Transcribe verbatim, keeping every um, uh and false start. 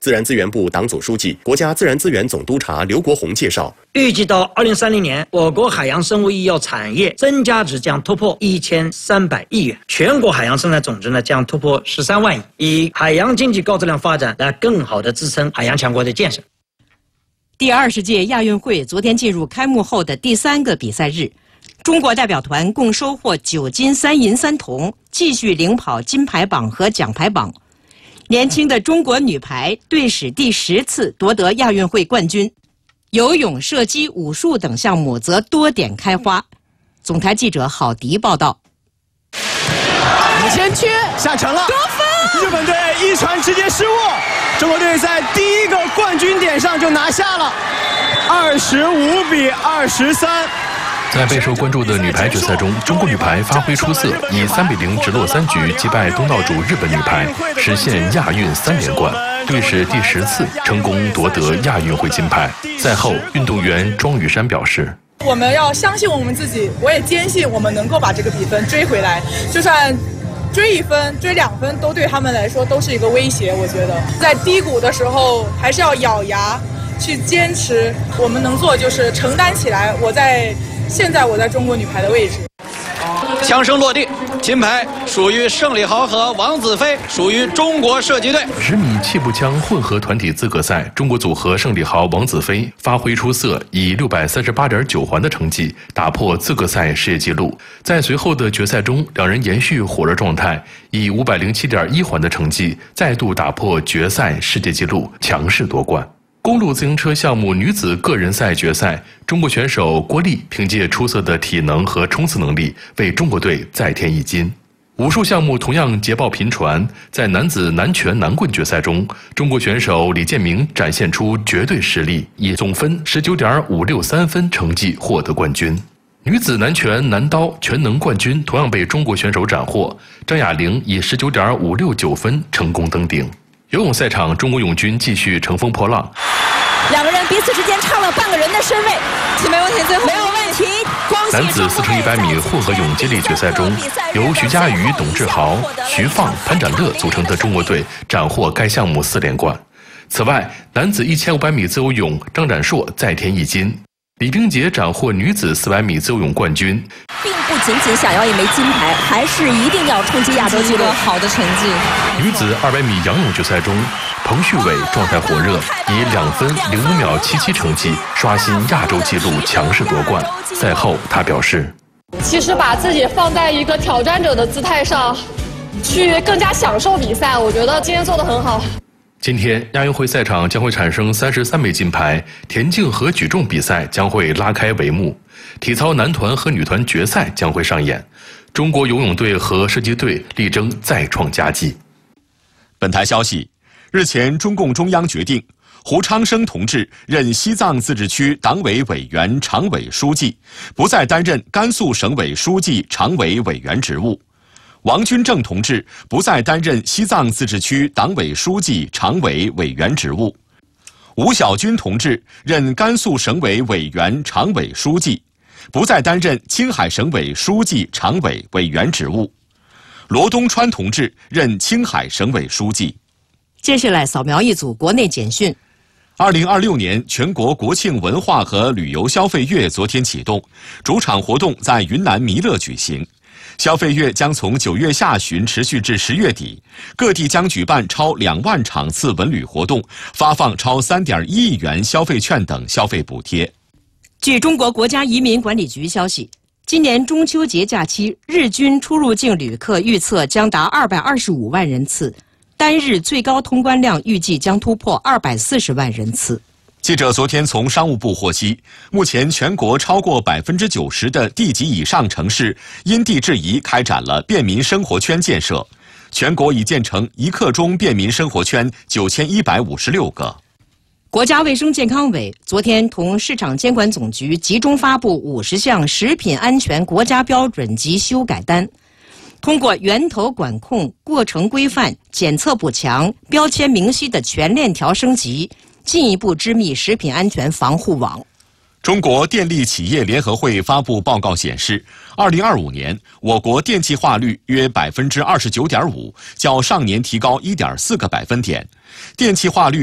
自然资源部党组书记、国家自然资源总督察刘国宏介绍， 预计到二零三零年，我国海洋生物医药产业增加值将突破一千三百亿元，全国海洋生态总值呢将突破十三万亿，以海洋经济高质量发展来更好地支撑海洋强国的建设。 第二十届亚运会昨天进入开幕后的第三个比赛日，中国代表团共收获九金三银三铜，继续领跑金牌榜和奖牌榜。年轻的中国女排队史第十次夺得亚运会冠军，游泳、射击、武术等项目则多点开花。总台记者郝迪报道。 先驱下沉了， 得分！ 日本队一传直接失误，中国队在第一个冠军点上就拿下了，二十五比二十三。 在备受关注的女排决赛中，中国女排发挥出色，以三比零直落三局击败东道主日本女排，实现亚运三连冠，队史第十次成功夺得亚运会金牌。赛后，运动员庄雨珊表示：“ 我们要相信我们自己，我也坚信我们能够把这个比分追回来，就算追一分、追两分，都对他们来说都是一个威胁。我觉得在低谷的时候，还是要咬牙去坚持。我们能做的就是承担起来。我在。”现在我在中国女排的位置， 枪声落地，金牌属于盛礼豪和王子飞，属于中国射击队。 十米气步枪混合团体资格赛，中国组合盛礼豪、王子飞发挥出色，以六百三十八点九环的成绩打破资格赛世界纪录。在随后的决赛中，两人延续火热状态，以五百零七点一环的成绩再度打破决赛世界纪录，强势夺冠。公路自行车项目女子个人赛决赛，中国选手郭丽凭借出色的体能和冲刺能力，为中国队再添一金。武术项目同样捷报频传，在男子南拳南棍决赛中，中国选手李建明展现出绝对实力，以总分 十九点五六三分成绩获得冠军。女子南拳南刀全能冠军同样被中国选手斩获，张雅玲以 十九点五六九分成功登顶。游泳赛场，中国泳军继续乘风破浪， 两个人彼此之间差了半个人的身位， 没问题，最后没有问题。 男子四乘一百米混合泳接力决赛中，由徐嘉余、董志豪、徐放、潘展乐组成的中国队斩获该项目四连冠。此外，男子一千五百米自由泳，张展硕再添一金。李冰洁斩获女子四百米自由泳冠军， 并不仅仅想要一枚金牌，还是一定要冲击亚洲纪录，好的成绩。 女子二百米仰泳决赛中，彭旭伟状态火热，以两分零五秒七七成绩刷新亚洲纪录，强势夺冠。赛后，他表示：“ 其实把自己放在一个挑战者的姿态上，去更加享受比赛，我觉得今天做得很好。” 今天亚运会赛场将会产生三十三枚金牌，田径和举重比赛将会拉开帷幕，体操男团和女团决赛将会上演，中国游泳队和射击队力争再创佳绩。 本台消息，日前中共中央决定，胡昌生同志任西藏自治区党委委员常委书记，不再担任甘肃省委书记常委委员职务。王军正同志不再担任西藏自治区党委书记常委委员职务，吴小军同志任甘肃省委委员常委书记，不再担任青海省委书记常委委员职务，罗东川同志任青海省委书记。 接下来扫描一组国内简讯。 二零二六年全国国庆文化和旅游消费月昨天启动，主场活动在云南弥勒举行。消费月将从九月下旬持续至十月底，各地将举办超两万场次文旅活动，发放超三点一亿元消费券等消费补贴。 据中国国家移民管理局消息，今年中秋节假期，日均出入境旅客预测将达二百二十五万人次，单日最高通关量预计将突破二百四十万人次。 记者昨天从商务部获悉，目前全国超过百分之九十的地级以上城市因地制宜开展了便民生活圈建设，全国已建成一刻钟便民生活圈九千一百五十六个。 国家卫生健康委昨天同市场监管总局集中发布五十项食品安全国家标准及修改单，通过源头管控、过程规范、检测补强、标签明晰的全链条升级，进一步织密食品安全防护网。 中国电力企业联合会发布报告显示，二零二五年我国电气化率约百分之二十九点五，较上年提高一点四个百分点，电气化率